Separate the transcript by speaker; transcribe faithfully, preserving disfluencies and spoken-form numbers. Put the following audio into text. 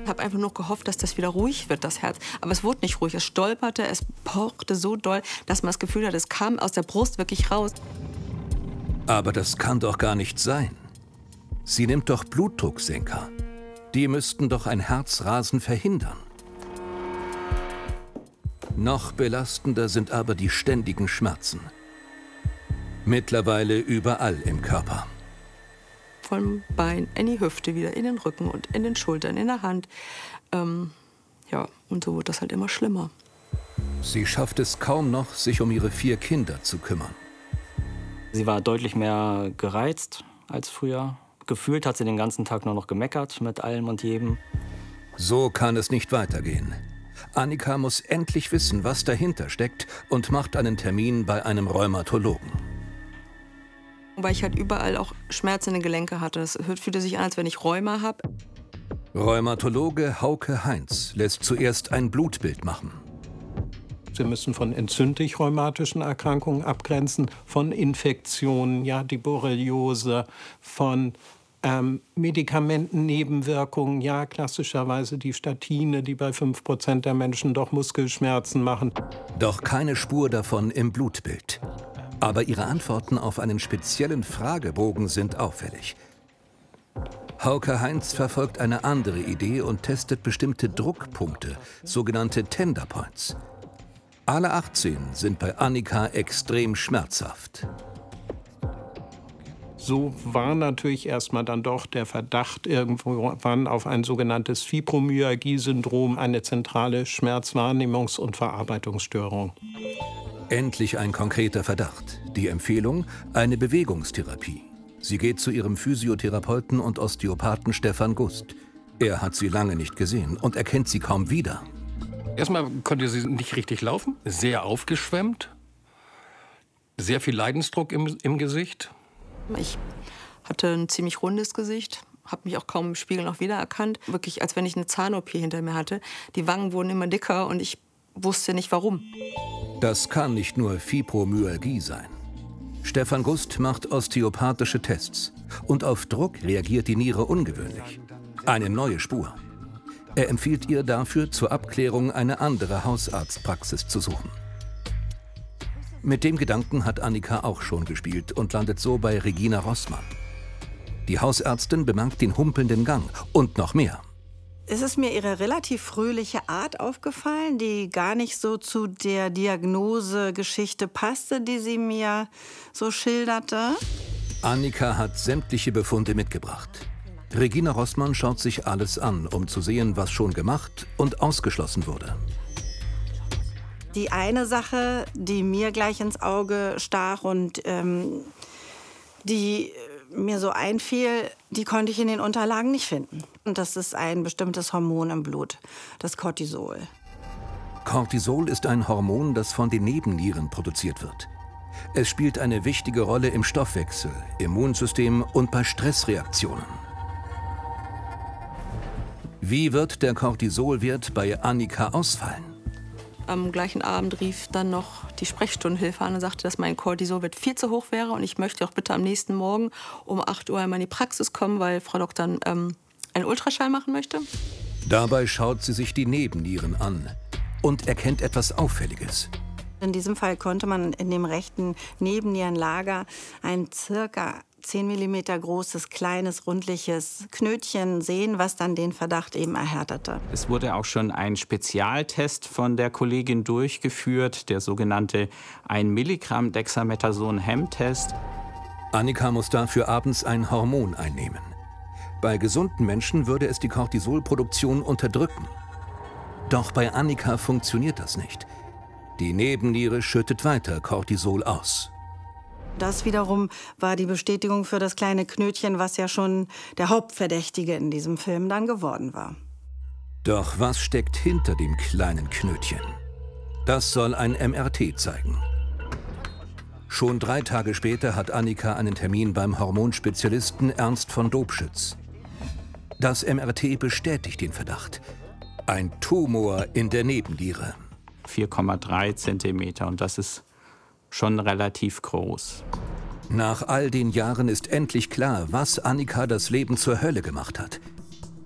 Speaker 1: Ich habe einfach nur gehofft, dass das wieder ruhig wird, das Herz. Aber es wurde nicht ruhig. Es stolperte, es pochte so doll, dass man das Gefühl hat, es kam aus der Brust wirklich raus.
Speaker 2: Aber das kann doch gar nicht sein. Sie nimmt doch Blutdrucksenker. Die müssten doch ein Herzrasen verhindern. Noch belastender sind aber die ständigen Schmerzen. Mittlerweile überall im Körper.
Speaker 1: Vom Bein in die Hüfte wieder, in den Rücken und in den Schultern, in der Hand. Ähm, ja, und so wird das halt immer schlimmer.
Speaker 2: Sie schafft es kaum noch, sich um ihre vier Kinder zu kümmern.
Speaker 3: Sie war deutlich mehr gereizt als früher. Gefühlt hat sie den ganzen Tag nur noch gemeckert mit allem und jedem.
Speaker 2: So kann es nicht weitergehen. Annika muss endlich wissen, was dahinter steckt und macht einen Termin bei einem Rheumatologen.
Speaker 1: Weil ich halt überall auch Schmerzen in den Gelenken hatte. Es fühlte sich an, als wenn ich Rheuma habe.
Speaker 2: Rheumatologe Hauke Heinz lässt zuerst ein Blutbild machen.
Speaker 4: Sie müssen von entzündlich-rheumatischen Erkrankungen abgrenzen, von Infektionen, ja, die Borreliose, von ähm, Medikamentennebenwirkungen, ja, klassischerweise die Statine, die bei fünf Prozent der Menschen doch Muskelschmerzen machen.
Speaker 2: Doch keine Spur davon im Blutbild. Aber ihre Antworten auf einen speziellen Fragebogen sind auffällig. Hauke Heinz verfolgt eine andere Idee und testet bestimmte Druckpunkte, sogenannte Tender Points. Alle achtzehn sind bei Annika extrem schmerzhaft.
Speaker 4: So war natürlich erstmal dann doch der Verdacht irgendwann auf ein sogenanntes Fibromyalgie-Syndrom, eine zentrale Schmerzwahrnehmungs- und Verarbeitungsstörung.
Speaker 2: Endlich ein konkreter Verdacht. Die Empfehlung: eine Bewegungstherapie. Sie geht zu ihrem Physiotherapeuten und Osteopathen Stefan Gust. Er hat sie lange nicht gesehen und erkennt sie kaum wieder.
Speaker 5: Erstmal konnte sie nicht richtig laufen, sehr aufgeschwemmt, sehr viel Leidensdruck im, im Gesicht.
Speaker 1: Ich hatte ein ziemlich rundes Gesicht, habe mich auch kaum im Spiegel noch wiedererkannt. Wirklich, als wenn ich eine Zahn-O P hinter mir hatte. Die Wangen wurden immer dicker und ich wusste nicht, warum.
Speaker 2: Das kann nicht nur Fibromyalgie sein. Stefan Gust macht osteopathische Tests. Und auf Druck reagiert die Niere ungewöhnlich. Eine neue Spur. Er empfiehlt ihr dafür, zur Abklärung eine andere Hausarztpraxis zu suchen. Mit dem Gedanken hat Annika auch schon gespielt und landet so bei Regina Rossmann. Die Hausärztin bemerkt den humpelnden Gang und noch mehr.
Speaker 6: Es ist mir ihre relativ fröhliche Art aufgefallen, die gar nicht so zu der Diagnosegeschichte passte, die sie mir so schilderte.
Speaker 2: Annika hat sämtliche Befunde mitgebracht. Regina Rossmann schaut sich alles an, um zu sehen, was schon gemacht und ausgeschlossen wurde.
Speaker 6: Die eine Sache, die mir gleich ins Auge stach und ähm, die mir so einfiel, die konnte ich in den Unterlagen nicht finden. Und das ist ein bestimmtes Hormon im Blut, das Cortisol.
Speaker 2: Cortisol ist ein Hormon, das von den Nebennieren produziert wird. Es spielt eine wichtige Rolle im Stoffwechsel, Immunsystem und bei Stressreaktionen. Wie wird der Cortisolwert bei Annika ausfallen?
Speaker 1: Am gleichen Abend rief dann noch die Sprechstundenhilfe an und sagte, dass mein Cortisolwert viel zu hoch wäre und ich möchte auch bitte am nächsten Morgen um acht Uhr einmal in die Praxis kommen, weil Frau Doktor ähm, einen Ultraschall machen möchte.
Speaker 2: Dabei schaut sie sich die Nebennieren an und erkennt etwas Auffälliges.
Speaker 6: In diesem Fall konnte man in dem rechten Nebennierenlager ein circa zehn Millimeter großes, kleines, rundliches Knötchen sehen, was dann den Verdacht eben erhärtete.
Speaker 7: Es wurde auch schon ein Spezialtest von der Kollegin durchgeführt, der sogenannte ein Milligramm Dexamethason-Hem-Test.
Speaker 2: Annika muss dafür abends ein Hormon einnehmen. Bei gesunden Menschen würde es die Cortisolproduktion unterdrücken. Doch bei Annika funktioniert das nicht. Die Nebenniere schüttet weiter Cortisol aus.
Speaker 6: Das wiederum war die Bestätigung für das kleine Knötchen, was ja schon der Hauptverdächtige in diesem Film dann geworden war.
Speaker 2: Doch was steckt hinter dem kleinen Knötchen? Das soll ein M R T zeigen. Schon drei Tage später hat Annika einen Termin beim Hormonspezialisten Ernst von Dobschütz. Das M R T bestätigt den Verdacht. Ein Tumor in der Nebenniere.
Speaker 7: vier Komma drei Zentimeter und das ist schon relativ groß.
Speaker 2: Nach all den Jahren ist endlich klar, was Annika das Leben zur Hölle gemacht hat.